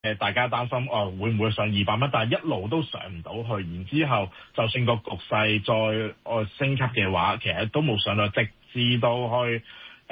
大家擔心會唔會上200蚊，但係一路都上唔到去，然之後就算個局勢再升級嘅話，其實都冇上到，直至到去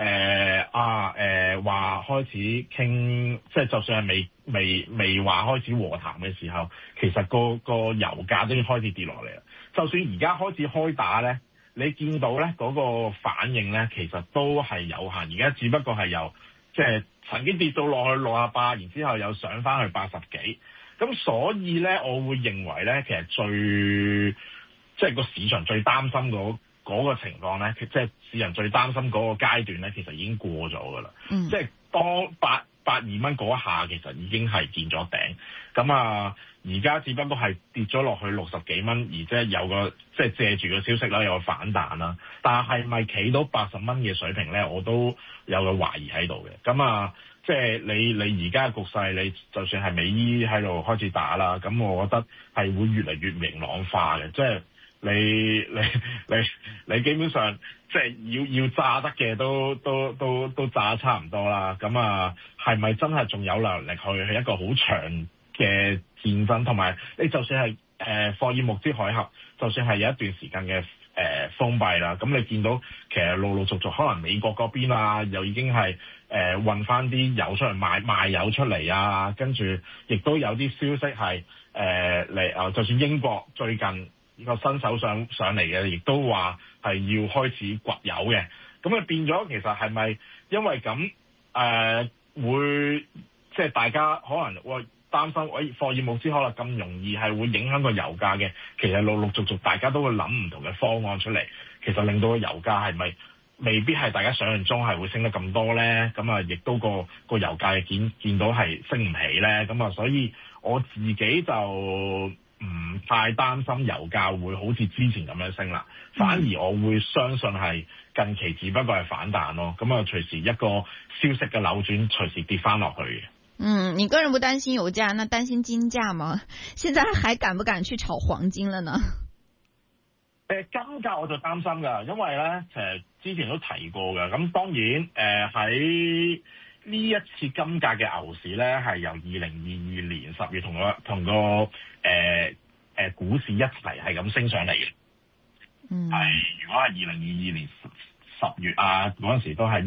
話開始傾，即係就算係未話開始和談嘅時候，其實個油價都已經開始跌落嚟啦。就算而家開始開打咧，你見到咧嗰個反應咧，其實都係有限。而家只不過係由即係曾經跌到落去68，然之後又上翻去80幾。咁所以咧，我會認為咧，其實即係個市場最擔心嗰個情況咧，即係市場最擔心嗰個階段咧，其實已經過咗㗎啦。即係當82蚊嗰一下，其實已經係見咗頂。咁而家只不過係跌咗落去60幾蚊，而即係有個即係借住個消息啦，有個反彈啦。但係咪企到80蚊嘅水平咧？我都有個懷疑喺度嘅。咁即係你而家嘅局勢，你就算係美伊喺度開始打啦，咁我覺得係會越嚟越明朗化嘅。即係你基本上即係要炸得嘅都炸得差唔多啦。咁係咪真係仲有能力去一個好長嘅戰爭？同埋你就算係霍爾木茲海峽，就算係有一段時間嘅封閉啦，咁你見到其實陸陸續續可能美國嗰邊又已經係運翻啲油出嚟賣油出嚟啊，跟住亦都有啲消息係就算英國最近個新首相上嚟嘅，亦都話係要開始掘油嘅。咁變咗其實係咪因為咁會即係大家可能會擔心霍爾木茲可能咁容易係會影響個油價嘅？其實陸陸續續大家都會諗唔同嘅方案出嚟，其實令到個油價係咪未必係大家想象中係會升得咁多咧？咁亦都個油價見到係升唔起咧。咁所以我自己就唔太擔心油價會好似之前咁樣升啦，反而我會相信係近期只不過係反彈咯。隨時一個消息嘅扭轉，隨時跌翻落去嘅。 你個人不擔心油價，那擔心金價嗎？現在還敢不敢去炒黃金了呢？ 金價我就擔心㗎，因為咧其實之前都提過㗎。咁當然喺呢一次金價嘅牛市咧，係由2022年10月同個股市一齊係咁升上嚟嘅。如果係2022年10月嗰陣時都係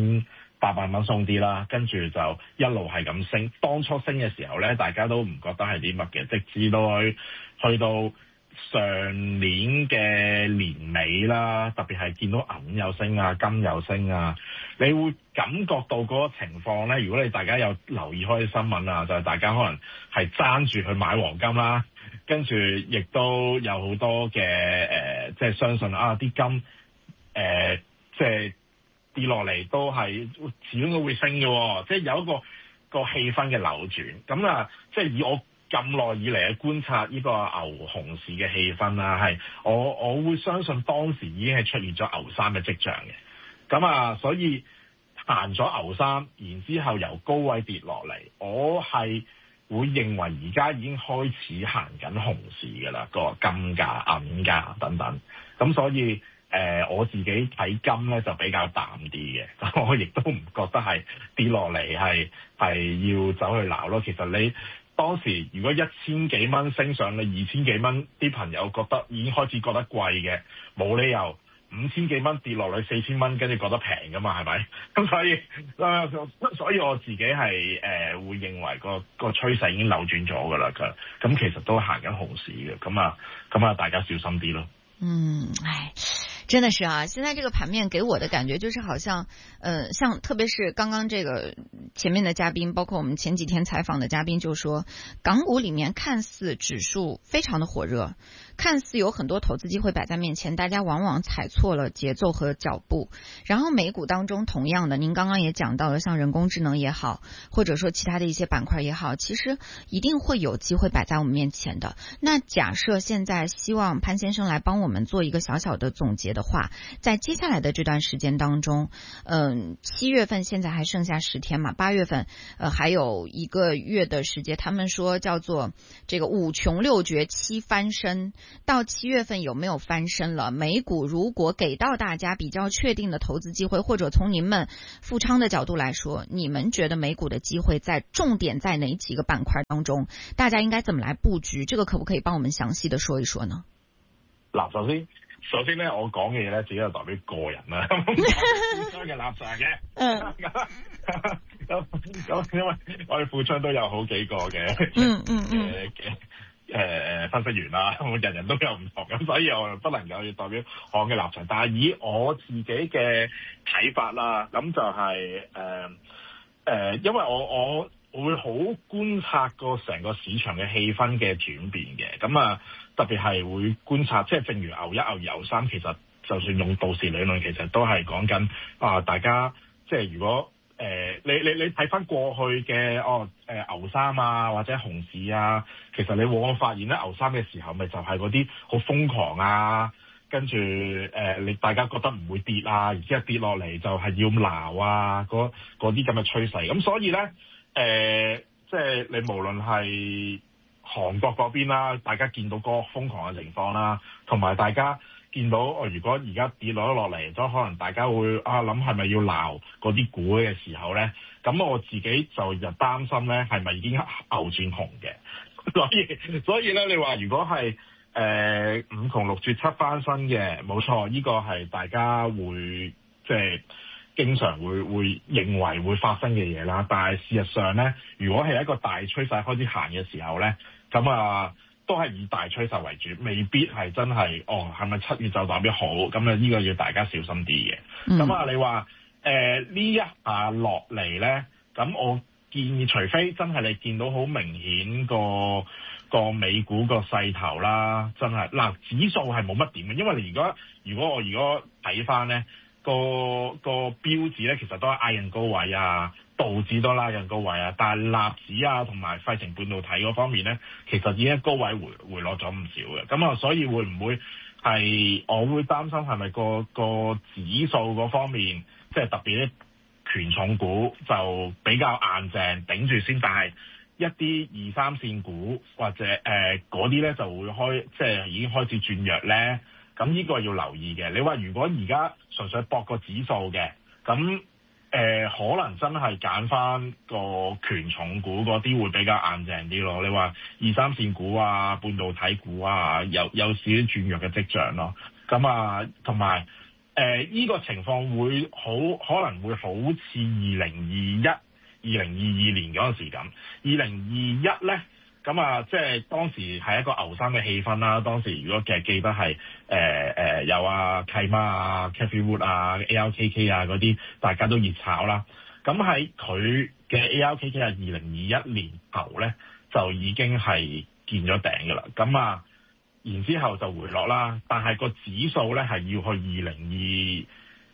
1800蚊鬆啲啦，跟住就一路係咁升。當初升嘅時候咧，大家都唔覺得係啲乜嘅，直至到去到上年嘅年尾啦，特別係見到銀又升金又升你會感覺到嗰個情況咧。如果大家有留意開新聞就係大家可能係爭住去買黃金啦，跟住亦都有好多嘅即係相信啲金即係跌落嚟都係始終都會升嘅，即係有一個氣氛嘅扭轉。咁即係以我咁耐以嚟嘅觀察呢個牛熊市嘅氣氛係我會相信當時已經係出現咗牛三嘅跡象嘅。咁所以行咗牛三，然之後由高位跌落嚟，我係會認為而家已經開始行緊熊市㗎啦，個金價、銀價等等。咁所以我自己睇金咧就比較淡啲嘅，我亦都唔覺得係跌落嚟係要走去鬧咯。其實你當時如果1000幾蚊升上去2000幾蚊，啲朋友覺得已經開始覺得貴嘅，冇理由5000幾蚊跌落去4000蚊，跟住覺得平噶嘛，係咪？咁所以我自己係會認為個趨勢已經扭轉咗噶啦，咁其實都行緊熊市嘅，咁大家小心啲咯。 真的是現在這個盤面給我的感覺就是好像像特別是剛剛這個前面的嘉賓，包括我們前幾天採訪的嘉賓就說，港股裡面看似指數非常的火熱，看似有很多投資機會擺在面前，大家往往踩錯了節奏和腳步。然後美股當中同樣的，您剛剛也講到了，像人工智能也好，或者說其他的一些板塊也好，其實一定會有機會擺在我們面前的。那假設現在希望潘先生來幫我們做一個小小的總結的的话，在接下来的这段时间当中，7月份现在还剩下10天嘛，8月份还有1个月的时间，他们说叫做这个5穷6绝7翻身，到7月份有没有翻身了？美股如果给到大家比较确定的投资机会，或者从您们富昌的角度来说，你们觉得美股的机会在重点在哪几个板块当中？大家应该怎么来布局？这个可不可以帮我们详细的说一說呢？ 嗱，首先咧，我講嘅嘢咧，自己就代表個人啦，富昌嘅立場嘅。咁因為我哋富昌都有好幾個嘅分析員啦，人人都有唔同，咁所以我不能夠代表行嘅立場。但係以我自己嘅睇法啦，咁就係因為我會好觀察個成個市場嘅氣氛嘅轉變嘅，咁啊特別係會觀察，即係正如牛1、牛2、牛3，其實就算用道氏理論，其實都係講緊大家即係如果你睇翻過去嘅牛3啊或者熊市啊，其實你往往發現咧牛3嘅時候，咪就係嗰啲好瘋狂啊，跟住你大家覺得唔會跌啊，然之後跌落嚟就係要鬧啊，嗰啲咁嘅趨勢，咁所以咧。即係你無論係韓國嗰邊啦，大家見到個瘋狂嘅情況啦，同埋大家見到如果而家跌落嚟，都可能大家會諗係咪要鬧嗰啲股嘅時候咧，咁我自己就擔心咧係咪已經牛轉熊嘅，所以咧你話如果係5窮6絕7翻身嘅，冇錯，呢個係大家會即係。經常會認為會發生嘅嘢啦，但係事實上咧，如果係一個大趨勢開始行嘅時候咧，咁都係以大趨勢為主，未必係真係係咪7月就代表好？咁呢個要大家小心啲嘅。咁你話呢一下落嚟咧，咁我建議除非真係你見到好明顯個美股個勢頭啦，真係指數係冇乜點嘅，因為你如果我睇翻咧。個標指咧，其實都係挨近高位啊，道指都拉近高位啊，但係納指啊同埋費城半導體嗰方面咧，其實已經高位回落咗唔少嘅。咁所以會唔會係我會擔心係咪個指數嗰方面，即係特別啲權重股就比較硬淨頂住先，但係一啲2、3線股或者嗰啲咧就會即係已經開始轉弱咧。咁呢個要留意嘅。你話如果而家純粹搏個指數嘅，咁可能真係揀翻個權重股嗰啲會比較硬淨啲咯。你話2、3線股啊、半導體股啊，有少少轉弱嘅跡象咯。咁同埋呢個情況會可能會好似2021、2022年嗰陣時咁。2021咧。咁即係當時係一個牛3嘅氣氛啦。當時如果記得係有契媽啊、Cathy Wood 啊、ARKK 啊嗰啲，大家都熱炒啦。咁喺佢嘅 ARKK 係2021年頭咧，就已經係見咗頂㗎啦。咁然之後就回落啦。但係個指數咧係要去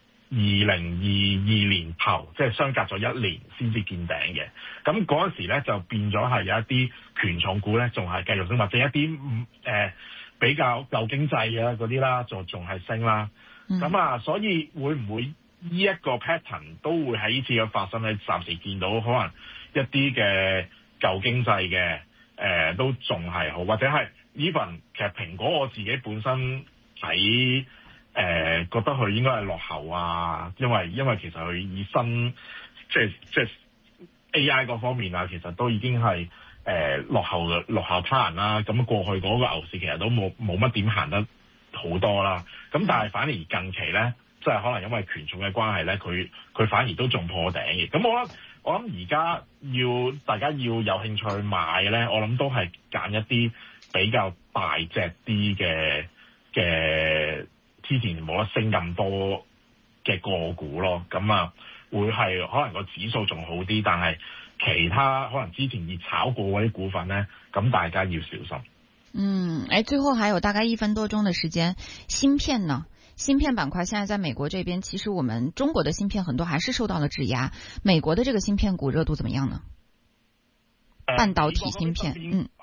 2022年頭，即係相隔咗1年先至見頂嘅。咁嗰陣時咧就變咗係有一啲權重股咧，仲係繼續升，或者一啲比較舊經濟啊嗰啲啦，仲係升啦。咁所以會唔會呢一個 pattern 都會喺呢次嘅發生咧？暫時見到可能一啲嘅舊經濟嘅都仲係好，或者係 even 其實蘋果我自己本身喺覺得佢應該係落後啊，因為其實佢以新即係 AI 嗰方面啊，其實都已經係落後他人啦。咁過去嗰個牛市其實都冇乜點行得好多啦。咁但係反而近期咧，即係可能因為權重嘅關係咧，佢反而都仲破頂嘅。咁我諗而家大家要有興趣去買咧，我諗都係揀一啲比較大隻啲嘅。之前冇得升咁多嘅個股咯，咁會係可能個指數仲好啲，但係其他可能之前熱炒過嗰啲股份呢，咁大家要小心。 最後還有大概1分多鐘的時間，芯片呢？芯片板塊現在在美國這邊，其實我們中國的芯片很多還是受到了質押，美國的這個芯片股熱度怎麼樣呢？半導體芯片，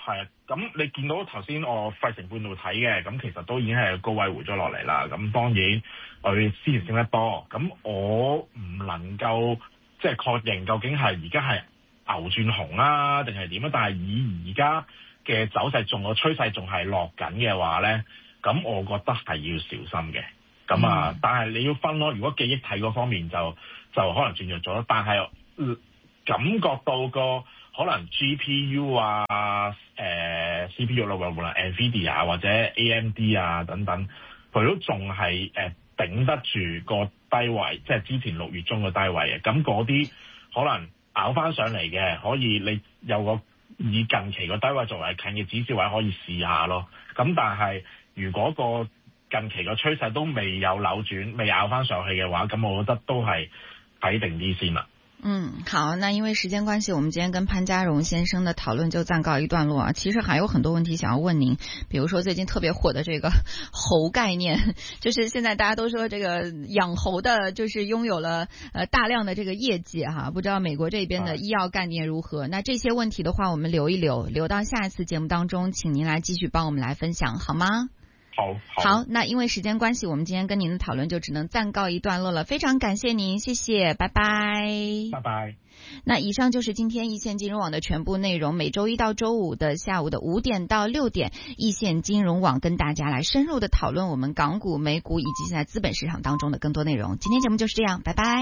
係啊，咁你見到頭先我費城半導體嘅，咁其實都已經係高位回咗落嚟啦。咁當然佢之前升得多，咁我唔能夠即係確認究竟係而家係牛轉熊啊定係點啊？但係以而家嘅走勢個趨勢仲係落緊嘅話咧，咁我覺得係要小心嘅。咁啊，但係你要分咯。如果記憶體嗰方面就可能轉弱咗，但係感覺到個可能 GPU 啊、CPU 啦，無論 NVIDIA 或者 AMD 啊等等，佢都仲係頂得住個低位，即係之前6月中嘅低位嘅。咁嗰啲可能咬翻上嚟嘅，可以你有個以近期個低位作為近嘅指示位可以試下咯。咁但係如果個近期個趨勢都未有扭轉，未咬翻上去嘅話，咁我覺得都係睇定啲先啦。 好，那因为时间关系，我们今天跟潘家荣先生的讨论就暂告一段落啊。其实还有很多问题想要问您，比如说最近特别火的这个猴概念，就是现在大家都说这个养猴的，就是拥有了大量的这个业绩哈。不知道美国这边的医药概念如何？那这些问题的话，我们留一留，留到下一次节目当中，请您来继续帮我们来分享，好吗？好，那因为时间关系，我们今天跟您的讨论就只能暂告一段落了。非常感谢您，谢谢，拜拜。 拜拜。 那以上就是今天一线金融网的全部内容。每周一到周五的下午的5点到6点，一线金融网跟大家来深入的讨论我们港股、美股以及现在资本市场当中的更多内容。今天节目就是这样，拜拜。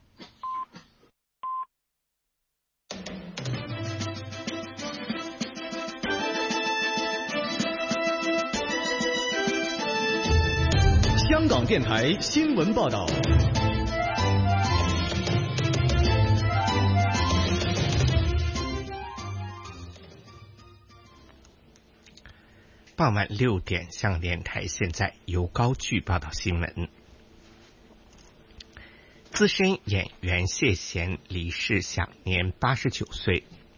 香港电台新闻报道。 傍晚6点，香港电台现在由高炬报道新闻。资深演员谢贤离世，享年89岁。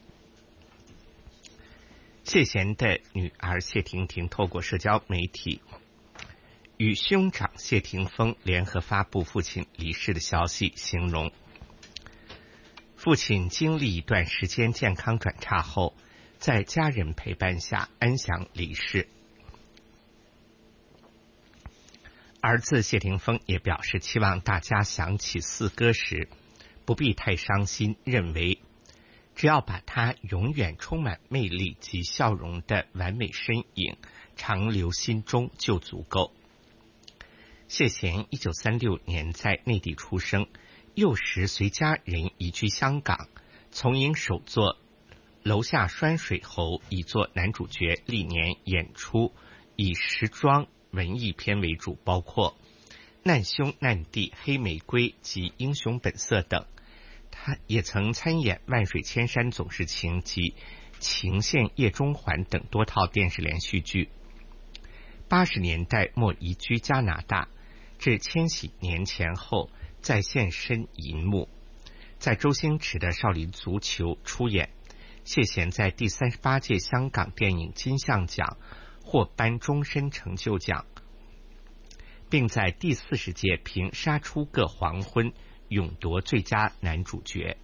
谢贤的女儿谢婷婷透过社交媒体与兄长谢霆锋联合发布父亲离世的消息，形容父亲经历一段时间健康转差后，在家人陪伴下安详离世。儿子谢霆锋也表示，期望大家想起四哥时不必太伤心，认为只要把他永远充满魅力及笑容的完美身影长留心中就足够。谢贤1936年在内地出生，幼时随家人移居香港，从影首作《楼下拴水猴》以作男主角，历年演出以时装文艺片为主，包括《难兄难弟》《黑玫瑰》及《英雄本色》等。他也曾参演《万水千山总是情》及《情线夜中环》等多套电视连续剧。80年代末移居加拿大，至千禧年前后再现身银幕，在周星驰的《少林足球》出演。谢贤在第38届香港电影金像奖获颁终身成就奖，并在第40届凭《杀出个黄昏》勇夺最佳男主角。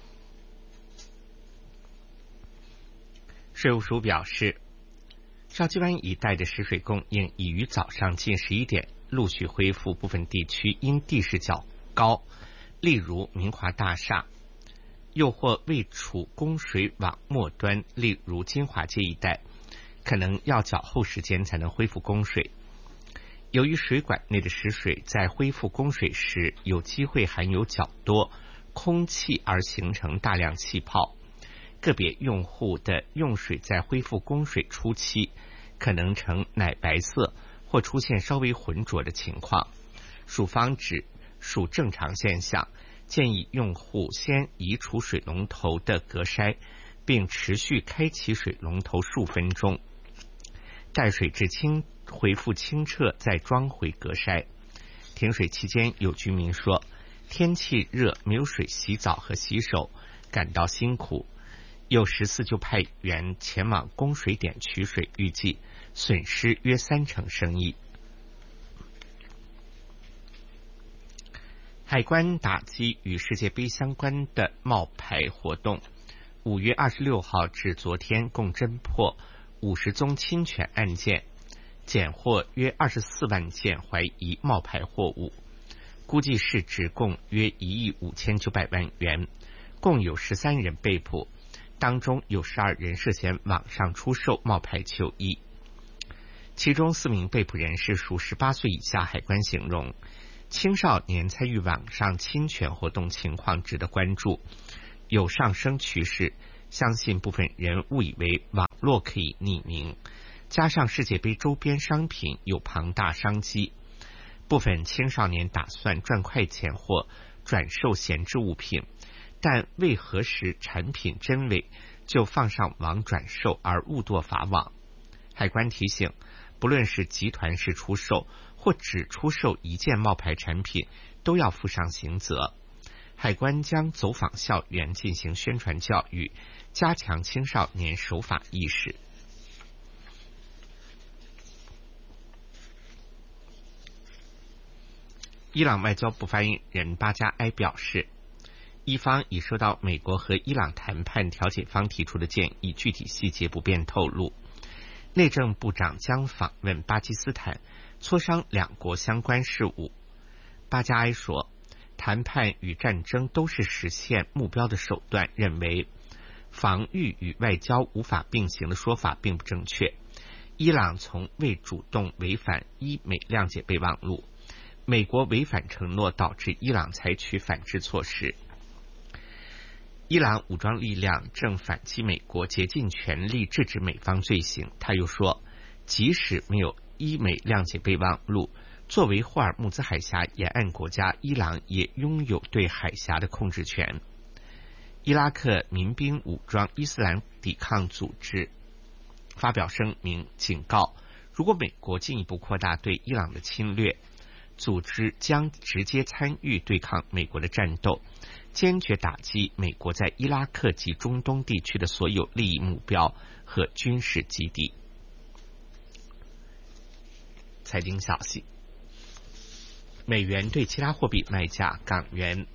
税务署表示，筲箕湾一带的食水供应已于早上近11点陆续恢复，部分地区因地势较高，例如明华大厦，又或位处供水网末端，例如金华街一带，可能要较后时间才能恢复供水。由于水管内的食水在恢复供水时有机会含有较多空气而形成大量气泡，个别用户的用水在恢复供水初期可能呈奶白色或出现稍微浑浊的情况，署方指属正常现象，建议用户先移除水龙头的隔筛，并持续开启水龙头数分钟，待水至恢复清澈再装回隔筛。停水期间，有居民说天气热，没有水洗澡和洗手，感到辛苦。有14就派员前往供水点取水，预计损失约30%生意。海关打击与世界杯相关的冒牌活动， 5月26号至昨天共侦破50宗侵权案件，检获约24万件怀疑冒牌货物，估计市值共约1亿5900万元，共有13人被捕，当中有12人涉嫌网上出售冒牌球衣。其中4名被捕人士属18岁以下，海关形容青少年参与网上侵权活动情况值得关注，有上升趋势，相信部分人误以为网络可以匿名，加上世界杯周边商品有庞大商机，部分青少年打算赚快钱或转售闲置物品，但未核实产品真伪就放上网转售而误堕法网。海关提醒，不论是集团式出售或只出售一件冒牌产品，都要负上刑责。海关将走访校园进行宣传教育，加强青少年守法意识。伊朗外交部发言人巴加埃表示，伊方已收到美国和伊朗谈判调解方提出的建议，具体细节不便透露。内政部长将访问巴基斯坦，磋商两国相关事务。巴加埃说，谈判与战争都是实现目标的手段，认为防御与外交无法并行的说法并不正确。伊朗从未主动违反伊美谅解备忘录，美国违反承诺导致伊朗采取反制措施。伊朗武装力量正反击美国，竭尽全力制止美方罪行。他又说，即使没有伊美谅解备忘录，作为霍尔木兹海峡沿岸国家，伊朗也拥有对海峡的控制权。伊拉克民兵武装伊斯兰抵抗组织发表声明警告，如果美国进一步扩大对伊朗的侵略，组织将直接参与对抗美国的战斗，坚决打击美国在伊拉克及中东地区的所有利益目标和军事基地。财经消息，美元对其他货币卖价：港元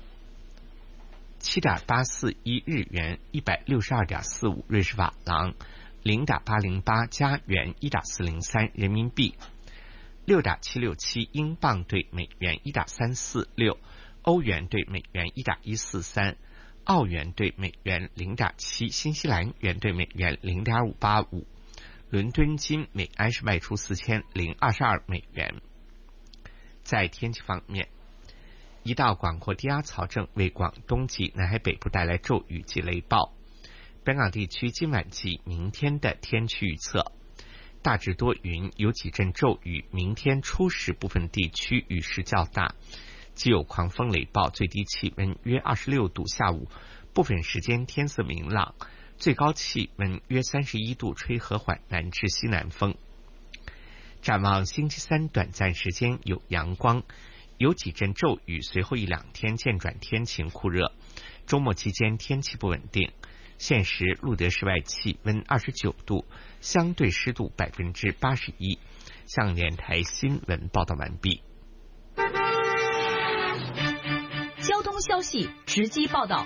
7.841，日元162.45，瑞士法郎0.808，加元1.403，人民币6.767，英镑对美元1.346，欧元对美元1.143，澳元对美元0.7，新西兰元对美元0.585。伦敦金每安士卖出4022美元。在天气方面，一道广阔低压槽正为广东及南海北部带来骤雨及雷暴。本港地区今晚及明天的天气预测：大致多云，有几阵骤雨，明天初时部分地区雨势较大，既有狂风雷暴，最低气温约26度，下午部分时间天色明朗，最高气温约31度，吹和缓南至西南风。展望星期三短暂时间有阳光，有几阵骤雨，随后1-2天渐转天晴酷热。周末期间天气不稳定。现时录得室外气温29度，相对湿度81%。向联台新闻报道完毕。 交通消息直击报道。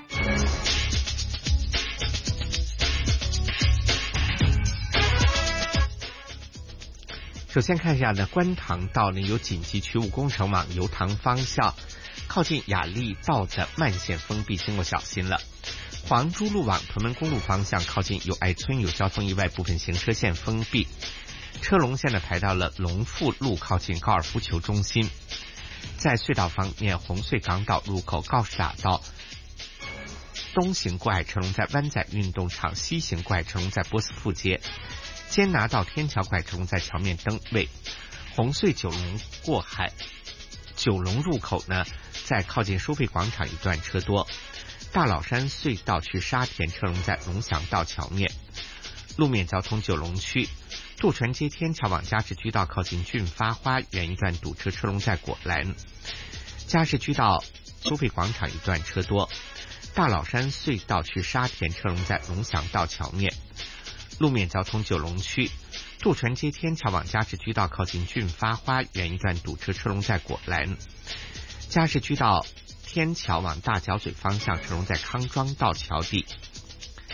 首先看一下呢，观塘道呢有紧急渠务工程往油塘方向靠近雅丽道的慢线封闭，经过小心了。黄珠路往屯门公路方向靠近友爱村有交通意外，部分行车线封闭，车龙现在排到了龙富路靠近高尔夫球中心。在隧道方面，红隧港岛入口告士打道东行过海车龙在湾仔运动场，西行过海车龙在波斯富街，坚拿道天桥过海车龙在桥面灯位。红隧九龙过海九龙入口呢，在靠近收费广场一段车多。大老山隧道去沙田车龙在龙翔道桥面。路面交通，九龙区渡船街天桥往加士居道靠近俊发花园一段堵车，车龙在果栏。加士居道收费广场一段车多。大老山隧道去沙田车龙在龙翔道桥面。路面交通，九龙区渡船街天桥往加士居道靠近俊发花园一段堵车，车龙在果栏。加士居道天桥往大角咀方向，车龙在康庄道桥底。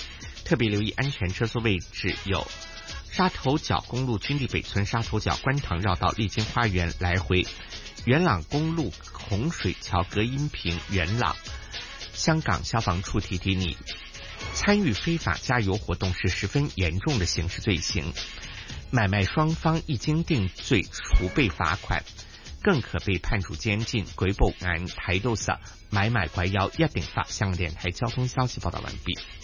特别留意安全车速位置有沙头角公路军地北村、沙头角观塘绕道丽晶花园来回、元朗公路洪水桥隔音屏元朗。香港消防处提提你，参与非法加油活动是十分严重的刑事罪行，买卖双方一经定罪，除被罚款，更可被判處監禁。舉報眼睇到實，買賣貴有一定罰。香港電台交通消息報道完畢。